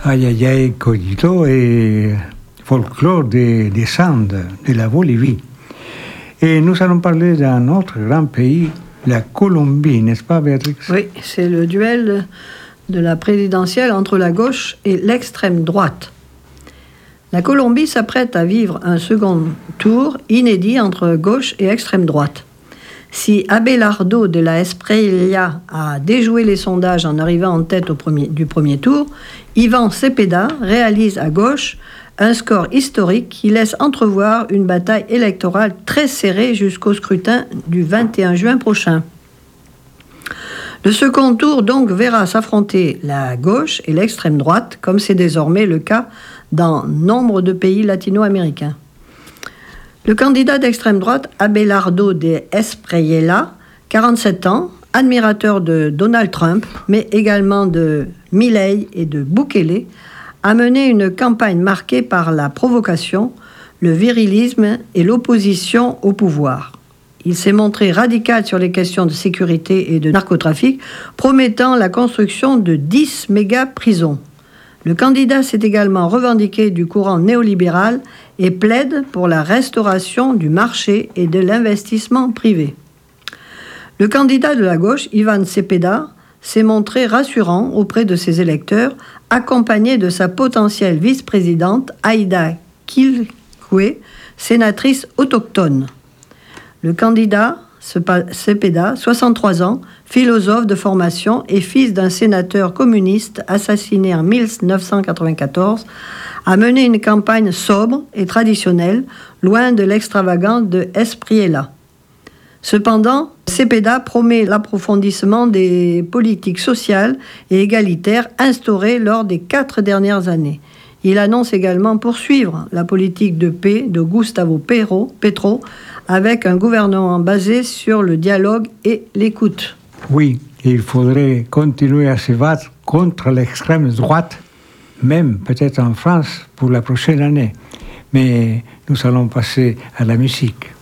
Aïe aïe aïe, cogito et folklore des Andes, de la Bolivie. Et nous allons parler d'un autre grand pays, la Colombie, n'est-ce pas, Béatrix? Oui, c'est le duel de la présidentielle entre la gauche et l'extrême droite. La Colombie s'apprête à vivre un second tour inédit entre gauche et extrême droite. Si Abelardo de la Espriella a déjoué les sondages en arrivant en tête du premier tour, Ivan Cepeda réalise à gauche un score historique qui laisse entrevoir une bataille électorale très serrée jusqu'au scrutin du 21 juin prochain. Le second tour donc verra s'affronter la gauche et l'extrême droite, comme c'est désormais le cas dans nombre de pays latino-américains. Le candidat d'extrême droite, Abelardo de Espriella, 47 ans, admirateur de Donald Trump, mais également de Milei et de Bukele, a mené une campagne marquée par la provocation, le virilisme et l'opposition au pouvoir. Il s'est montré radical sur les questions de sécurité et de narcotrafic, promettant la construction de 10 méga-prisons. Le candidat s'est également revendiqué du courant néolibéral et plaide pour la restauration du marché et de l'investissement privé. Le candidat de la gauche, Ivan Cepeda, s'est montré rassurant auprès de ses électeurs, accompagné de sa potentielle vice-présidente, Aida Quilcue, sénatrice autochtone. Le candidat, Cepeda, 63 ans, philosophe de formation et fils d'un sénateur communiste assassiné en 1994, a mené une campagne sobre et traditionnelle, loin de l'extravagance de Espriella. Cependant, Cepeda promet l'approfondissement des politiques sociales et égalitaires instaurées lors des 4 dernières années. Il annonce également poursuivre la politique de paix de Gustavo Petro avec un gouvernement basé sur le dialogue et l'écoute. Oui, il faudrait continuer à se battre contre l'extrême droite, même peut-être en France pour la prochaine année. Mais nous allons passer à la musique.